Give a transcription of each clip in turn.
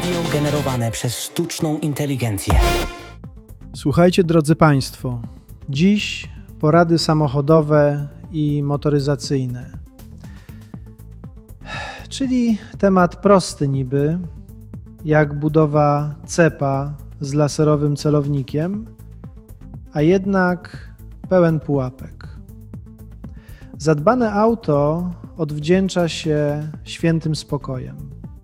Radio generowane przez sztuczną inteligencję. Słuchajcie, drodzy Państwo, dziś porady samochodowe i motoryzacyjne. Czyli temat prosty niby, jak budowa cepa z laserowym celownikiem, a jednak pełen pułapek. Zadbane auto odwdzięcza się świętym spokojem.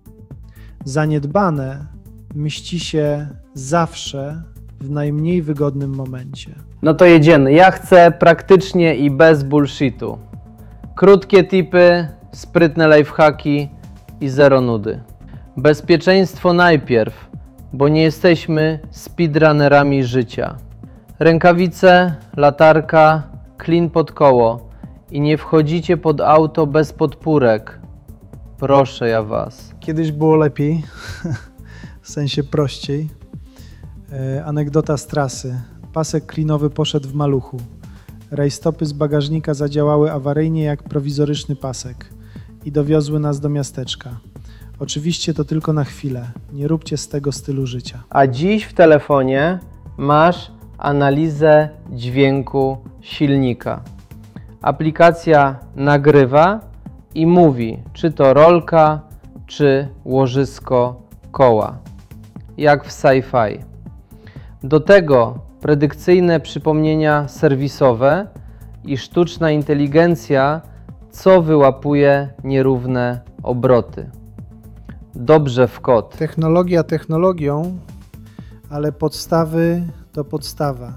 Zaniedbane mści się zawsze w najmniej wygodnym momencie. No to jedziemy. Ja chcę praktycznie i bez bullshitu. Krótkie tipy, sprytne lifehacki i zero nudy. Bezpieczeństwo najpierw, bo nie jesteśmy speedrunnerami życia. Rękawice, latarka, klin pod koło i nie wchodzicie pod auto bez podpórek. Proszę ja was. Kiedyś było lepiej, w sensie prościej. Anegdota z trasy. Pasek klinowy poszedł w maluchu. Rajstopy z bagażnika zadziałały awaryjnie jak prowizoryczny pasek i dowiozły nas do miasteczka. Oczywiście to tylko na chwilę. Nie róbcie z tego stylu życia. A dziś w telefonie masz analizę dźwięku silnika. Aplikacja nagrywa i mówi, czy to rolka, czy łożysko koła. Jak w sci-fi. Do tego predykcyjne przypomnienia serwisowe i sztuczna inteligencja, co wyłapuje nierówne obroty. Dobrze w kod. Technologia technologią, ale podstawy to podstawa.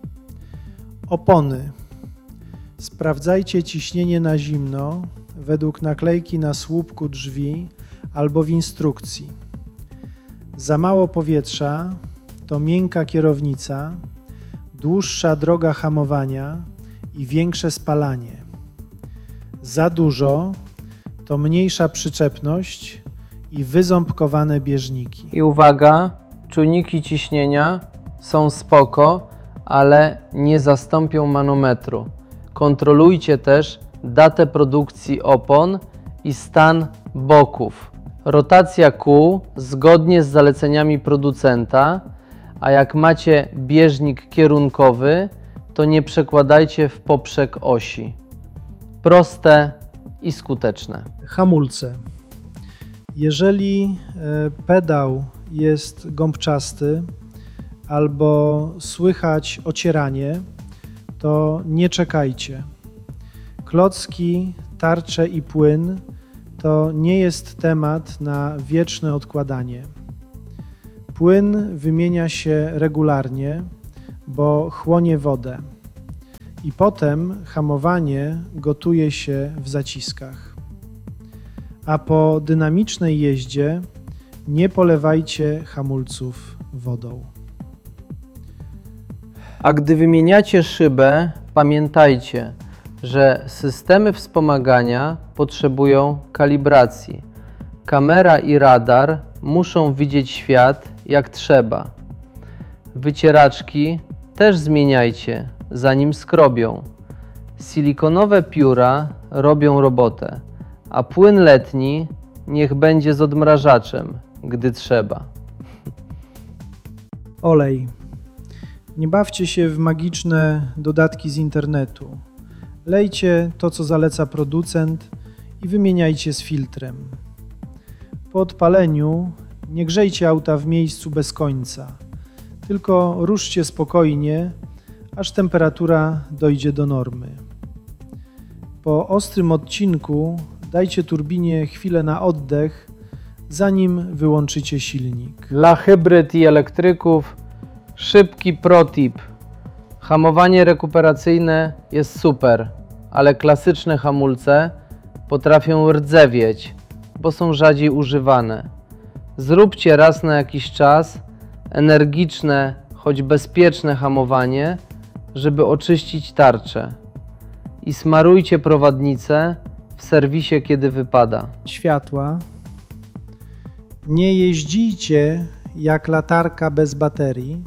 Opony. Sprawdzajcie ciśnienie na zimno według naklejki na słupku drzwi albo w instrukcji. Za mało powietrza to miękka kierownica, dłuższa droga hamowania i większe spalanie. Za dużo to mniejsza przyczepność i wyząbkowane bieżniki. I uwaga, czujniki ciśnienia są spoko, ale nie zastąpią manometru. Kontrolujcie też datę produkcji opon i stan boków. Rotacja kół zgodnie z zaleceniami producenta, a jak macie bieżnik kierunkowy, to nie przekładajcie w poprzek osi. Proste i skuteczne. Hamulce. Jeżeli pedał jest gąbczasty albo słychać ocieranie, to nie czekajcie. Klocki, tarcze i płyn to nie jest temat na wieczne odkładanie. Płyn wymienia się regularnie, bo chłonie wodę i potem hamowanie gotuje się w zaciskach. A po dynamicznej jeździe nie polewajcie hamulców wodą. A gdy wymieniacie szybę, pamiętajcie, że systemy wspomagania potrzebują kalibracji. Kamera i radar muszą widzieć świat jak trzeba. Wycieraczki też zmieniajcie, zanim skrobią. Silikonowe pióra robią robotę, a płyn letni niech będzie z odmrażaczem, gdy trzeba. Olej. Nie bawcie się w magiczne dodatki z internetu. Lejcie to, co zaleca producent i wymieniajcie z filtrem. Po odpaleniu nie grzejcie auta w miejscu bez końca, tylko ruszcie spokojnie, aż temperatura dojdzie do normy. Po ostrym odcinku dajcie turbinie chwilę na oddech, zanim wyłączycie silnik. Dla hybryd i elektryków szybki protip. Hamowanie rekuperacyjne jest super, ale klasyczne hamulce potrafią rdzewieć, bo są rzadziej używane. Zróbcie raz na jakiś czas energiczne, choć bezpieczne hamowanie, żeby oczyścić tarczę. I smarujcie prowadnicę w serwisie, kiedy wypada. Światła. Nie jeździcie jak latarka bez baterii.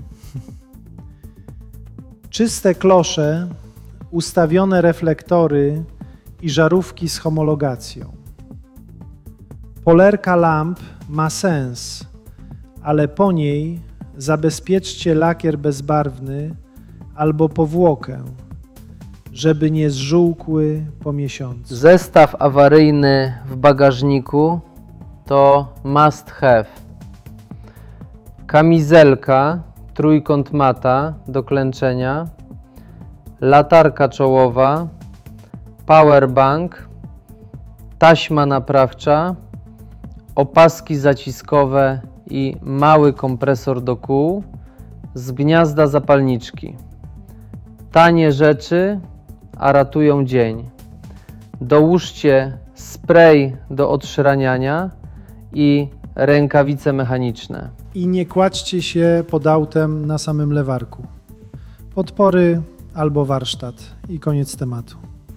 Czyste klosze, ustawione reflektory i żarówki z homologacją. Polerka lamp ma sens, ale po niej zabezpieczcie lakier bezbarwny albo powłokę, żeby nie zżółkły po miesiącu. Zestaw awaryjny w bagażniku to must have. Kamizelka, trójkąt mata do klęczenia, latarka czołowa, powerbank, taśma naprawcza, opaski zaciskowe i mały kompresor do kół z gniazda zapalniczki. Tanie rzeczy, a ratują dzień. Dołóżcie spray do odszraniania i rękawice mechaniczne. I nie kładźcie się pod autem na samym lewarku. Podpory albo warsztat i koniec tematu.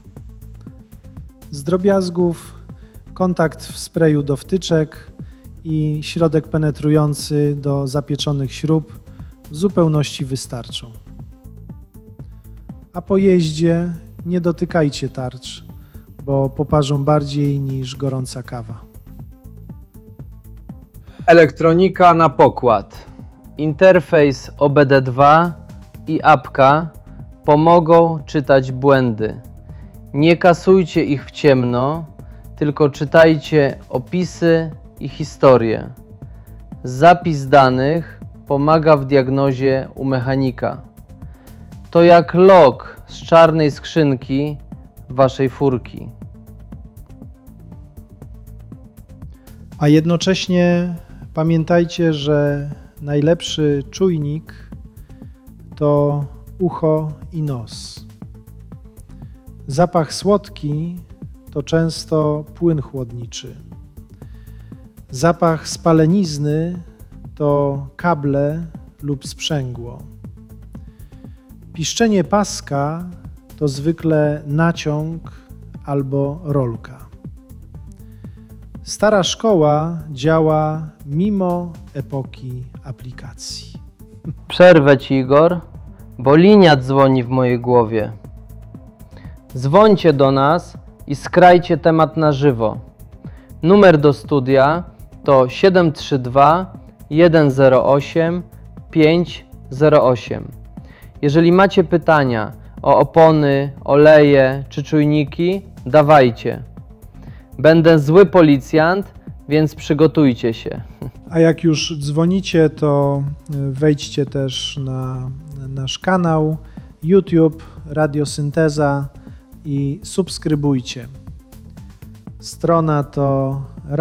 Z drobiazgów kontakt w sprayu do wtyczek i środek penetrujący do zapieczonych śrub w zupełności wystarczą. A po jeździe nie dotykajcie tarcz, bo poparzą bardziej niż gorąca kawa. Elektronika na pokład. Interfejs OBD2 i apka pomogą czytać błędy. Nie kasujcie ich w ciemno, tylko czytajcie opisy i historie. Zapis danych pomaga w diagnozie u mechanika. To jak log z czarnej skrzynki waszej furki. A jednocześnie pamiętajcie, że najlepszy czujnik to ucho i nos. Zapach słodki to często płyn chłodniczy. Zapach spalenizny to kable lub sprzęgło. Piszczenie paska to zwykle naciąg albo rolka. Stara szkoła działa mimo epoki aplikacji. Przerwę ci, Igor, bo linia dzwoni w mojej głowie. Dzwońcie do nas i skrajcie temat na żywo. Numer do studia to 732 108 508. Jeżeli macie pytania o opony, oleje czy czujniki, dawajcie. Będę zły policjant, więc przygotujcie się. A jak już dzwonicie, to wejdźcie też na nasz kanał YouTube Radio Synteza i subskrybujcie. Strona to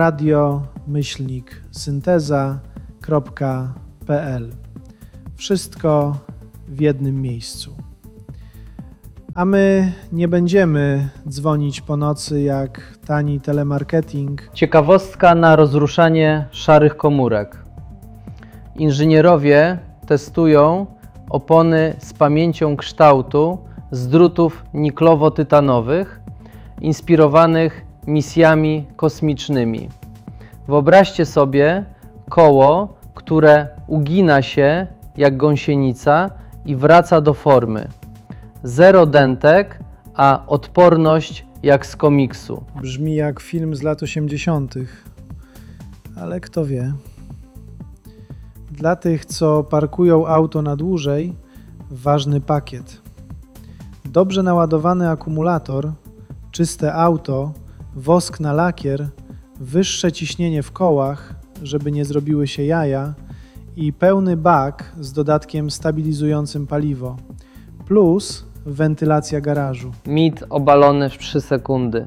radio-synteza.pl. Wszystko w jednym miejscu. A my nie będziemy dzwonić po nocy jak tani telemarketing. Ciekawostka na rozruszanie szarych komórek. Inżynierowie testują opony z pamięcią kształtu z drutów niklowo-tytanowych, inspirowanych misjami kosmicznymi. Wyobraźcie sobie koło, które ugina się jak gąsienica i wraca do formy. Zero dentek, a odporność jak z komiksu. Brzmi jak film z lat 80., ale kto wie. Dla tych, co parkują auto na dłużej, ważny pakiet. Dobrze naładowany akumulator, czyste auto, wosk na lakier, wyższe ciśnienie w kołach, żeby nie zrobiły się jaja i pełny bak z dodatkiem stabilizującym paliwo, plus wentylacja garażu. Mit obalony w 3 sekundy.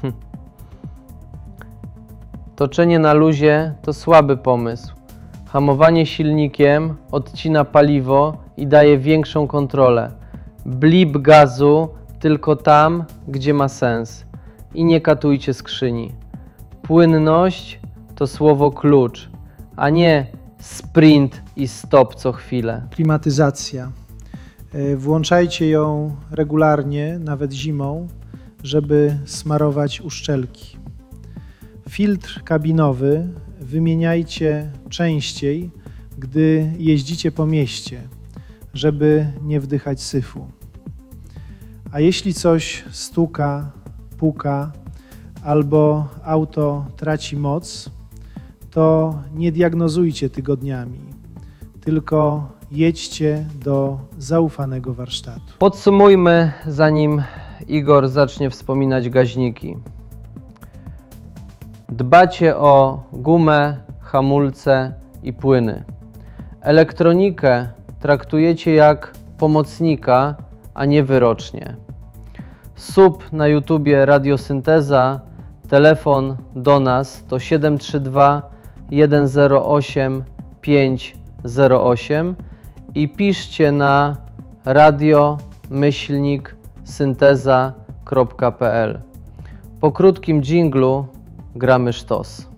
Toczenie na luzie to słaby pomysł. Hamowanie silnikiem odcina paliwo i daje większą kontrolę. Blip gazu tylko tam, gdzie ma sens. I nie katujcie skrzyni. Płynność to słowo klucz, a nie sprint i stop co chwilę. Klimatyzacja. Włączajcie ją regularnie, nawet zimą, żeby smarować uszczelki. Filtr kabinowy wymieniajcie częściej, gdy jeździcie po mieście, żeby nie wdychać syfu. A jeśli coś stuka, puka albo auto traci moc, to nie diagnozujcie tygodniami, tylko jedźcie do zaufanego warsztatu. Podsumujmy, zanim Igor zacznie wspominać gaźniki. Dbacie o gumę, hamulce i płyny. Elektronikę traktujecie jak pomocnika, a nie wyrocznie. Sub na YouTubie Radiosynteza, telefon do nas to 732 108 508 i piszcie na radio-synteza.pl. Po krótkim dżinglu gramy sztos.